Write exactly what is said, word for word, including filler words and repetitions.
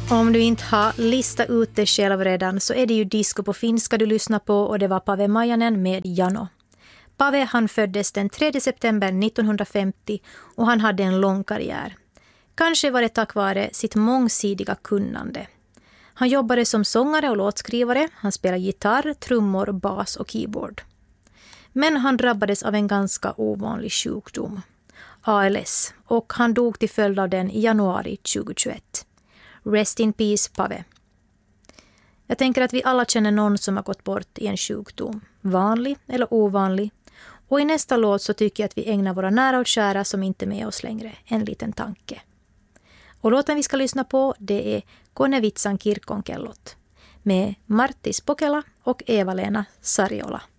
Om du inte har listat ut det själv redan så är det ju disco på finska du lyssnar på, och det var Pave Maijanen med Jano. Pave han föddes den tredje september nittonhundrafemtio och han hade en lång karriär. Kanske var det tack vare sitt mångsidiga kunnande. Han jobbade som sångare och låtskrivare, han spelade gitarr, trummor, bas och keyboard. Men han drabbades av en ganska ovanlig sjukdom, A L S, och han dog till följd av den i januari tjugohundratjugoett. Rest in peace, Pave. Jag tänker att vi alla känner någon som har gått bort i en sjukdom, vanlig eller ovanlig. Och i nästa låt så tycker jag att vi ägnar våra nära och kära som inte är med oss längre en liten tanke. Och låten vi ska lyssna på, det är Konevitsan kirkonkellot med Martti Spokela och Eva-Lena Sariola.